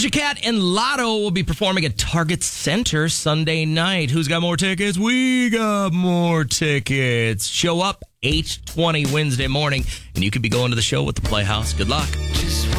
Doja Cat and Lotto will be performing at Target Center Sunday night. Who's got more tickets? We got more tickets. Show up 8:20 Wednesday morning, and you could be going to the show with the Playhouse. Good luck.